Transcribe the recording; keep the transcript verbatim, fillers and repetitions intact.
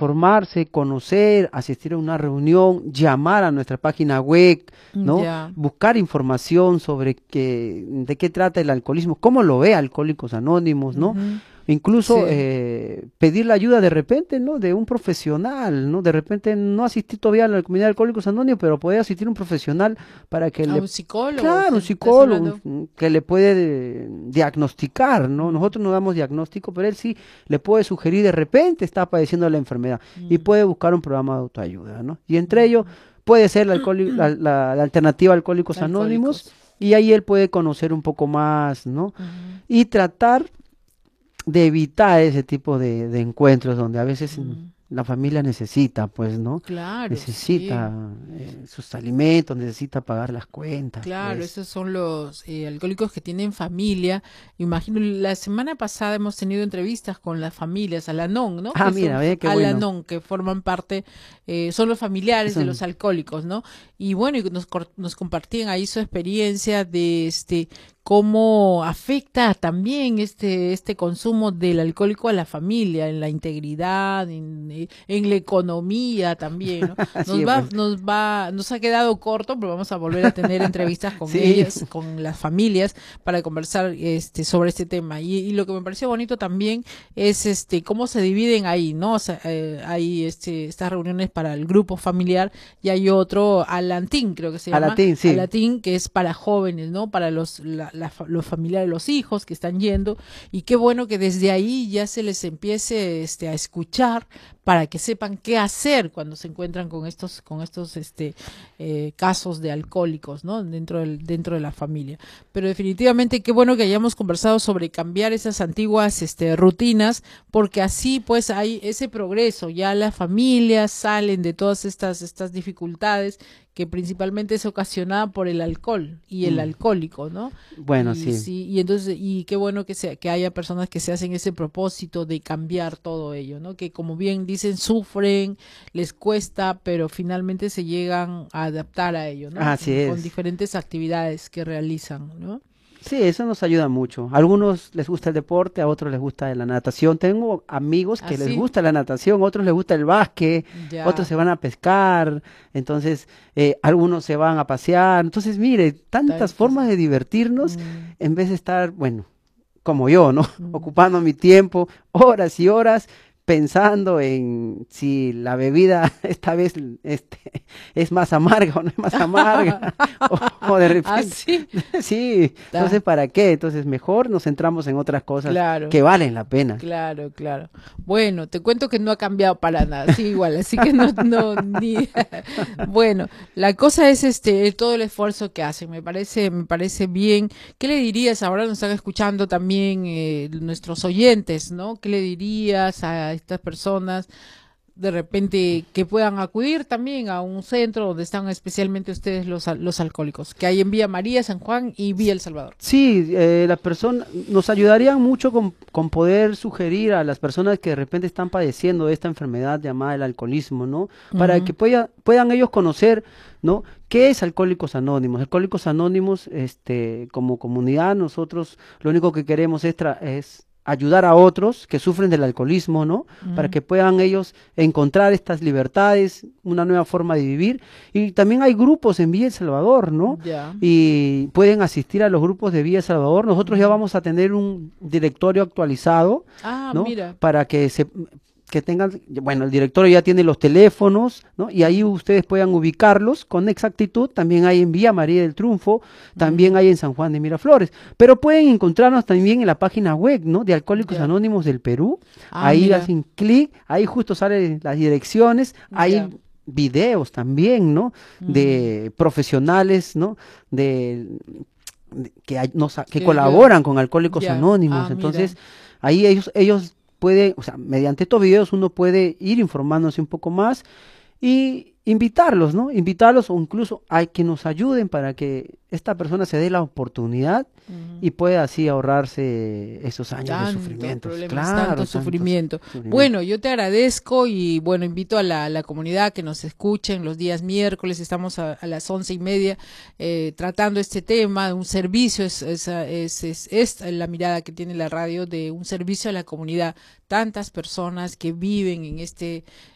informarse, conocer, asistir a una reunión, llamar a nuestra página web, ¿no? Ya. Buscar información sobre qué, de qué trata el alcoholismo, cómo lo ve Alcohólicos Anónimos, ¿no? Ujú. Incluso Sí. eh, pedir la ayuda de repente, ¿no? De un profesional, ¿no? De repente no asistir todavía a la comunidad de Alcohólicos Anónimos, pero puede asistir un profesional para que A le, un psicólogo, claro, un ¿estás psicólogo, hablando? un- que le puede eh, diagnosticar, ¿no? Mm, Nosotros no damos diagnóstico, pero él sí le puede sugerir de repente está padeciendo la enfermedad y mm, puede buscar un programa de autoayuda, ¿no? Y entre ellos puede ser la, alcoholi- la, la- la alternativa a Alcohólicos Anónimos alcohólicos. y ahí él puede conocer un poco más, ¿no? Ujú, Y tratar de evitar ese tipo de, de encuentros donde a veces mm, mm. la familia necesita, pues, ¿no? Claro, sí. Necesita eh, sus alimentos, necesita pagar las cuentas, Claro, pues. esos son los eh, alcohólicos que tienen familia. Imagino, la semana pasada hemos tenido entrevistas con las familias Al-Anon, ¿no? Ah, Que son mira, f- ve qué bueno. Al-Anon, que forman parte, eh, son los familiares de Son, los alcohólicos, ¿no? Y bueno, y nos, cor- nos compartían ahí su experiencia de este cómo afecta también este este consumo del alcohólico a la familia, en la integridad, en, eh, en la economía también, ¿no? Nos así va, pues. nos va, nos ha quedado corto, pero vamos a volver a tener entrevistas con Sí, ellas, con las familias, para conversar este sobre este tema. Y, y lo que me pareció bonito también es este cómo se dividen ahí, ¿no? O sea, eh, hay este estas reuniones para el grupo familiar y hay otro Alantín, creo que se a llama, latín, sí. Alatín, que es para jóvenes, ¿no? Para los la, la, los familiares, los hijos que están yendo. Y qué bueno que desde ahí ya se les empiece este a escuchar para que sepan qué hacer cuando se encuentran con estos con estos este eh, casos de alcohólicos, ¿no? Dentro del dentro de la familia. Pero definitivamente qué bueno que hayamos conversado sobre cambiar esas antiguas este rutinas, porque así pues hay ese progreso, ya las familias salen de todas estas estas dificultades que principalmente es ocasionada por el alcohol y el Mm, alcohólico, ¿no? bueno, Y sí. sí, y entonces, y qué bueno que sea, que haya personas que se hacen ese propósito de cambiar todo ello, ¿no? Que como bien dicen, sufren, les cuesta, pero finalmente se llegan a adaptar a ello, ¿no? Así Con, con es. diferentes actividades que realizan, ¿no? Sí, eso nos ayuda mucho. A algunos les gusta el deporte, a otros les gusta la natación. Tengo amigos que les Así, gusta la natación, otros les gusta el básquet, otros ya, se van a pescar, entonces eh, algunos se van a pasear. Entonces, mire, tantas tantos. formas de divertirnos Mm, en vez de estar, bueno, como yo, ¿no? mm. Ocupando mi tiempo horas y horas pensando en si la bebida esta vez este, es más amarga o no es más amarga, o, o de repente, Así, sí, entonces está, ¿para qué? Entonces mejor nos centramos en otras cosas claro. que valen la pena. Claro, claro. Bueno, te cuento que no ha cambiado para nada, sí, igual, así que no, no, ni. Bueno, la cosa es este, todo el esfuerzo que hacen, me parece, me parece bien. ¿Qué le dirías? Ahora nos están escuchando también eh, nuestros oyentes, ¿no? ¿Qué le dirías a estas personas de repente que puedan acudir también a un centro donde están especialmente ustedes los, al- los alcohólicos, que hay en Vía María, San Juan y Vía El Salvador? Sí, eh, las personas nos ayudarían mucho con, con poder sugerir a las personas que de repente están padeciendo de esta enfermedad llamada el alcoholismo, ¿no? Para Ujú, que pueda- puedan ellos conocer, ¿no? ¿Qué es Alcohólicos Anónimos? Alcohólicos Anónimos, este, como comunidad, nosotros lo único que queremos es, tra- es ayudar a otros que sufren del alcoholismo, ¿no? Para ujú, que puedan ellos encontrar estas libertades, una nueva forma de vivir. Y también hay grupos en Villa El Salvador, ¿no? ya. Y pueden asistir a los grupos de Villa El Salvador. Nosotros ya Ujú. vamos a tener un directorio actualizado, Ah, ¿no? mira. Para que se que tengan, bueno, el directorio ya tiene los teléfonos, ¿no? Y ahí Ujú, ustedes puedan ubicarlos con exactitud. También hay en Villa María del Triunfo, también ujú. hay en San Juan de Miraflores. Pero pueden encontrarnos también en la página web, ¿no? De Alcohólicos Ya. Anónimos del Perú. Ah, Ahí mira. hacen clic, ahí justo salen las direcciones, Ya. hay videos también, ¿no? Mm. De profesionales, ¿no? De, de- que, hay- nos, que Que ayuda. colaboran con Alcohólicos Ya. Anónimos. Ah, mira. Entonces, ahí ellos, ellos pueden, o sea, mediante estos videos uno puede ir informándose un poco más y invitarlos, ¿no? Invitarlos o incluso a que nos ayuden para que esta persona se dé la oportunidad Ujú. y pueda así ahorrarse esos años de Tantos sufrimientos. problemas, tanto Claro, tantos sufrimiento. sufrimientos. Bueno, yo te agradezco y bueno, invito a la, a la comunidad que nos escuchen los días miércoles, estamos a, a las once y media eh, tratando este tema, un servicio, es, es, es, es, es la mirada que tiene la radio de un servicio a la comunidad, tantas personas que viven en este